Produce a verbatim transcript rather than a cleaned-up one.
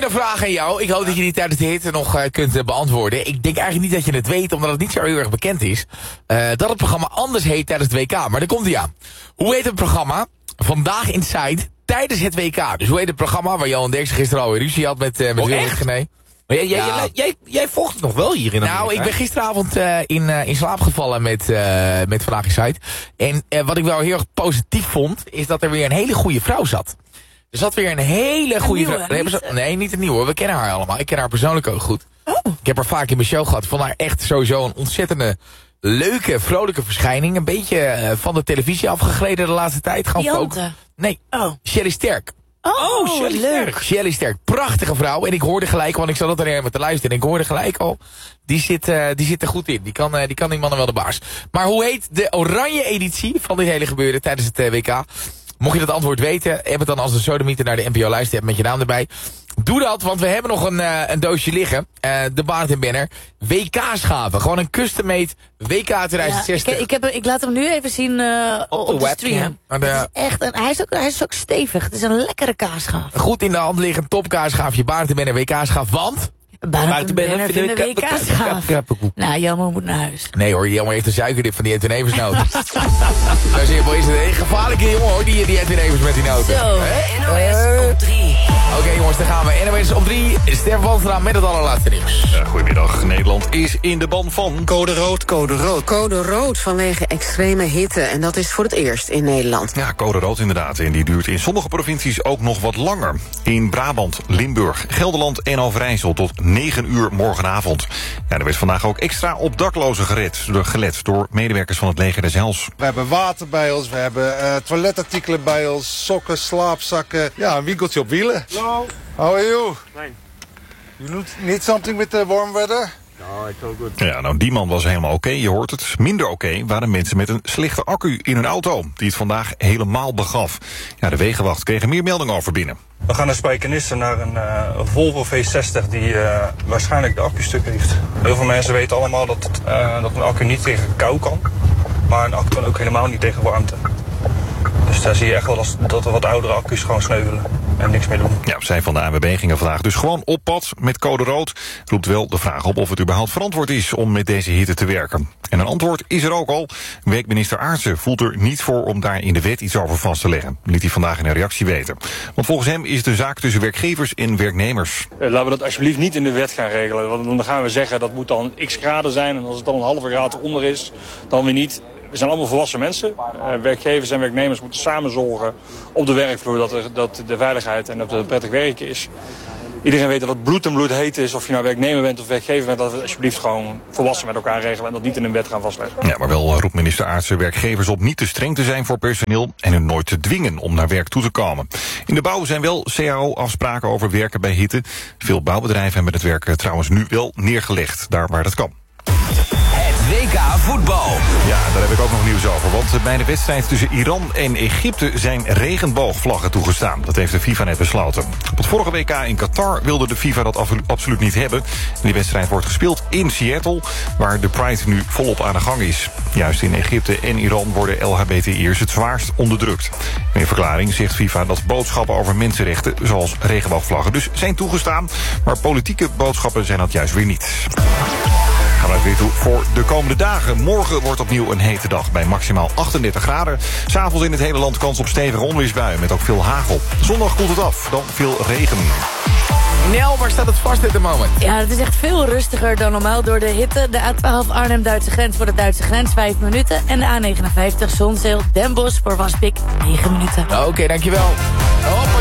een vraag aan jou. Ik hoop dat je die tijdens de hitte nog uh, kunt uh, beantwoorden. Ik denk eigenlijk niet dat je het weet, omdat het niet zo heel erg bekend is. Uh, dat het programma anders heet tijdens het W K. Maar daar komt hij aan. Hoe heet het programma Vandaag Inside tijdens het W K? Dus hoe heet het programma waar Johan Derksen gisteren alweer ruzie had met, uh, met oh, Willem Gené? Maar jij, jij, Ja. jij, jij, jij volgt het nog wel hier in Amerika. Nou, ik ben gisteravond uh, in, uh, in slaap gevallen met, uh, met Vandaag Inside. En uh, wat ik wel heel erg positief vond, is dat er weer een hele goede vrouw zat. Er zat weer een hele goede nieuwe, vrouw. Nee, niet, zo, nee, niet een nieuwe. We kennen haar allemaal. Ik ken haar persoonlijk ook goed. Oh. Ik heb haar vaak in mijn show gehad. Ik vond haar echt sowieso een ontzettende leuke, vrolijke verschijning. Een beetje uh, van de televisie afgegleden de laatste tijd. Gewoon ook. Nee, oh. Shelley Sterk. Oh, oh Shelley leuk. Sterk. Shelley Sterk, prachtige vrouw. En ik hoorde gelijk, want ik zat dat er helemaal te luisteren. En ik hoorde gelijk al, die zit, uh, die zit er goed in. Die kan, uh, die kan die mannen wel de baas. Maar hoe heet de oranje editie van dit hele gebeuren tijdens het uh, W K? Mocht je dat antwoord weten, heb het dan als de sodemieter naar de N P O-lijst hebt met je naam erbij. Doe dat, want we hebben nog een, uh, een doosje liggen. Uh, de Barend en Benner. W K-schaven. Gewoon een custom-made W K tweeduizend zestig. Ja, ik, ik, heb, ik laat hem nu even zien uh, op, op de stream. Maar de, Het is echt een, hij, is ook, hij is ook stevig. Het is een lekkere kaasschaaf. goed in de hand liggen, topkaasschaafje. Barend en Benner W K-schaaf, want... Barend en Benner vinden W K-schaaf. Nou, Jelmer moet naar huis. Nee hoor, Jelmer heeft een suikerdip van die Edwin Evers noten. Zo simpel is het. Een gevaarlijke jongen hoor, die, die Edwin Evers met die noten. Zo. N O S op drie. Oké okay, jongens, daar gaan we. N O S op drie. Stef Walstra met het allerlaatste nieuws. Ja, goedemiddag. Nederland is in de ban van Code rood, code rood. Code rood vanwege extreme hitte. En dat is voor het eerst in Nederland. Ja, code rood inderdaad. En die duurt in sommige provincies ook nog wat langer. In Brabant, Limburg, Gelderland en Overijssel tot negen uur morgenavond. Ja, er werd vandaag ook extra op daklozen gered, gelet door medewerkers van het leger des Heils. We hebben water bij ons, we hebben uh, toiletartikelen bij ons, sokken, slaapzakken. Ja, een winkeltje op wielen. Hallo. How are you? Fine. You need, need something with the warm weather? No, it's all good. Ja, nou, die man was helemaal oké, je hoort het. Minder oké waren mensen met een slechte accu in hun auto, die het vandaag helemaal begaf. Ja, de Wegenwacht kregen meer meldingen over binnen. We gaan naar Spijkenisse naar een uh, Volvo V zestig die uh, waarschijnlijk de accu stuk heeft. Heel veel mensen weten allemaal dat, uh, dat een accu niet tegen kou kan. Maar een accu kan ook helemaal niet tegen warmte. Dus daar zie je echt wel als, dat er wat oudere accu's gewoon sneuvelen en niks meer doen. Ja, zij van de A N W B gingen vandaag dus gewoon op pad met code rood. Roept wel de vraag op of het überhaupt verantwoord is om met deze hitte te werken. En een antwoord is er ook al. Werkminister Aartsen voelt er niet voor om daar in de wet iets over vast te leggen. Liet hij vandaag in een reactie weten. Want volgens hem is het een zaak tussen werkgevers en werknemers. Uh, laten we dat alsjeblieft niet in de wet gaan regelen. Want dan gaan we zeggen dat moet dan x graden zijn. En als het dan een halve graad eronder is, dan weer niet. We zijn allemaal volwassen mensen. Uh, werkgevers en werknemers moeten samen zorgen op de werkvloer dat, er, dat de veiligheid en dat het prettig werken is. Iedereen weet dat het bloed en bloed heet is, of je nou werknemer bent of werkgever bent, dat we het alsjeblieft gewoon volwassen met elkaar regelen en dat niet in een wet gaan vastleggen. Ja, maar wel roept minister Aartsen werkgevers op niet te streng te zijn voor personeel en hun nooit te dwingen om naar werk toe te komen. In de bouw zijn wel C A O-afspraken over werken bij hitte. Veel bouwbedrijven hebben het werk trouwens nu wel neergelegd, daar waar dat kan. W K voetbal. Ja, daar heb ik ook nog nieuws over. Want bij de wedstrijd tussen Iran en Egypte zijn regenboogvlaggen toegestaan. Dat heeft de FIFA net besloten. Op het vorige W K in Qatar wilde de FIFA dat absoluut niet hebben. Die wedstrijd wordt gespeeld in Seattle, waar de Pride nu volop aan de gang is. Juist in Egypte en Iran worden L H B T I'ers het zwaarst onderdrukt. In verklaring zegt FIFA dat boodschappen over mensenrechten, zoals regenboogvlaggen, dus zijn toegestaan. Maar politieke boodschappen zijn dat juist weer niet. Gaan we weer toe voor de komende dagen. Morgen wordt opnieuw een hete dag bij maximaal achtendertig graden. 'S Avonds in het hele land kans op stevige onweersbuien met ook veel hagel. Zondag koelt het af, dan veel regen. Nel, waar staat het vast at the moment? Ja, het is echt veel rustiger dan normaal door de hitte. De A twaalf Arnhem-Duitse grens voor de Duitse grens, vijf minuten. En de A negenenvijftig Zonzeel Den Bosch voor Waspik, negen minuten. Oké, okay, dankjewel. Hoppa.